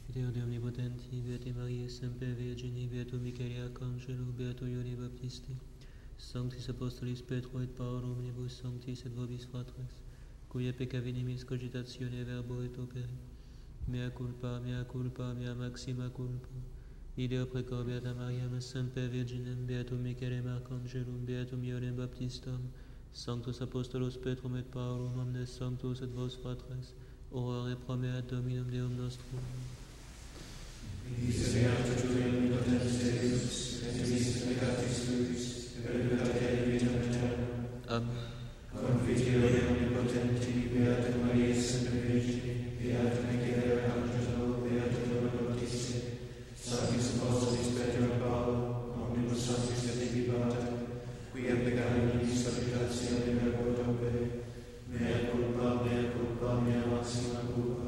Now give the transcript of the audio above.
Deo de omnipotenti, Beate Mariae semper Virgini, Beato Michael Arcangelo, Beato Ione Baptisti, Sanctis Apostolis Petro et Paolo, omnibus sanctis et vobis fratres, cuia peccavinimis cogitatione verbo et opere, mea culpa, mea maxima culpa. Ideo precor Beata Mariam semper Virginem, Beatum Michaelem Arcangelum, Beatum Ionem Baptistam, Sanctus Apostolos Petrum et Paulum, omnes sanctus et vos fratres, orare pro mea Dominum Deum nostrum. Miserere tuae omnipotens Deus, et nimicis peccatis tuis, et perdonate vita aeterna. Amen.